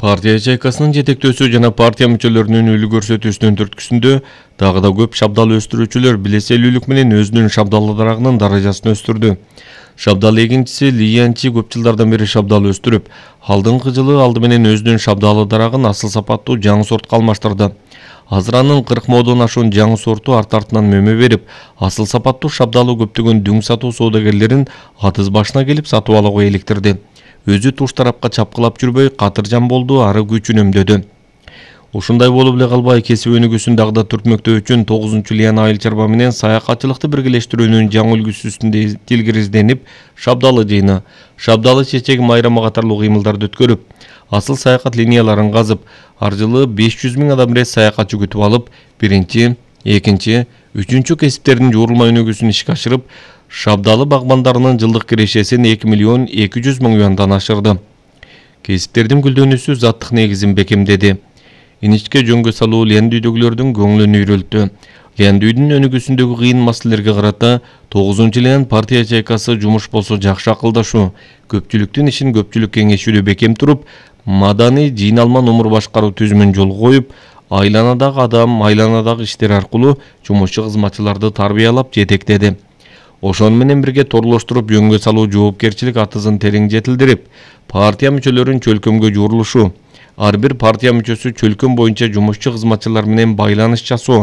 Партия чайкасынын жетектөөсү жана партия мүчөлөрүнүн үлгү көрсөтүүсүнүн түрткүсүндө дагы да көп шабдал өстүрүүчүлөр билеселүүлүк менен өзүнүн шабдалы дарагынын даражасын өстүрдү. Шабдал эгинчиси Ли Янчи көп жылдардан бери шабдал өстүрүп, алдыңкы жылы алды менен өзүнүн шабдалы дарагын асыл сапаттуу жаңы сортко алмаштырды. Азыр анын 40 модон ашуун жаңы сорту арт-артынан мөмө берип, асыл сапаттуу шабдалы көптөгөн дүң сатуу соодагерлерин атыз башына келип сатып алууга иликтирди. Өзү туш тарапка чапкылап жүрбөй, катыржан болду, ары күч үнөмдөдү. Ушундай болуп эле калбай, кесип өнүгүүсүн дагы да түртмөктөө үчүн 9-январь айыл чарба менен саякатчылыкты биргелештирүүнүн жаңы үлгүсү үстүндө тилгири изденип, шабдалы жыйыны, шабдалы чечеги майрамы катарлуу кыймылдарды өткөрүп, асыл саякат линияларын казып, ар жылы 500 000 адам ирет саякатчы күтүп алып, биринчи, экинчи, үчүнчү кесиптердин жуурулма өнүгүүсүн ишке ашырып, шабдалы багбандарынын жылдык кирешесин 2,2 миллион юандан ашырды. Кесиптердин гүлдөнүүсү заттык негизин бекемдеди. Иничке жөнгө салуу лендүйдөгүлөрдүн көңүлүн үйрөлттү. Лендүйдүн өнүгүүсүндөгү кыйын маселелерге карата 9-январь партия чайкасы жумуш болсо жакшы акылдашуу, көпчүлүктүн ишин көпчүлүк кеңешүүдө бекем туруп, маданий жыйналма номур башкаруу түзүмүн жолго коюп, айланадагы адам, айланадагы иштер аркылуу жумушчу кызматчыларды тарбиялап жетектеди. Ошону менен бирге торлоштуруп жөнгө салуу жоопкерчилик атызын терең жетилдирип, партия мүчөлөрүн чөлкөмгө жуурулушу, ар бир партия мүчөсү чөлкөм боюнча жумушчу кызматчылар менен байланыш жасоо,